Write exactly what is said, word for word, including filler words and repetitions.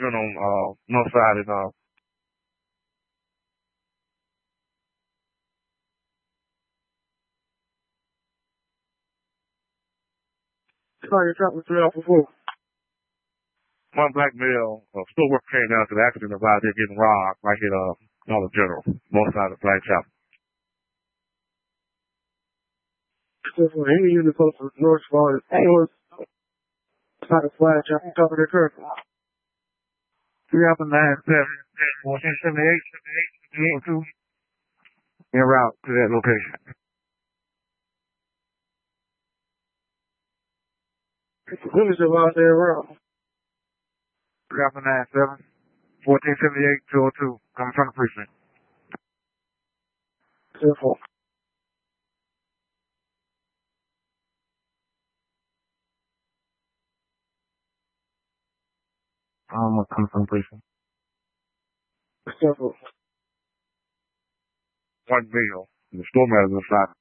been on uh north side and uh Target truck was three off of four. one black male uh, store worker came down to the accident of out there getting robbed right here uh Dollar General, north side of Flag Chapel. So for any unit close to North Florida, anyone side of Flag Chapel, top of the curve. Three up and nine seven, fourteen seventy eight, eight two, en route to that location. Women's still out there around. Three up and nine seven, fourteen seventy eight, two oh two, coming from the precinct. Careful. Um, coming from the precinct. Careful. One male, the store manager inside